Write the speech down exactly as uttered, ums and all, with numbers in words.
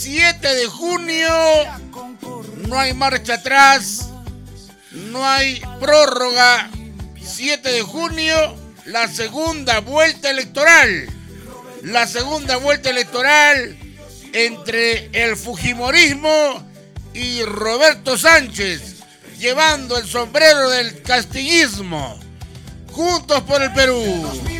siete de junio no hay marcha atrás, no hay prórroga. siete de junio, la segunda vuelta electoral. La segunda vuelta electoral entre el fujimorismo y Roberto Sánchez, llevando el sombrero del castillismo. Juntos por el Perú.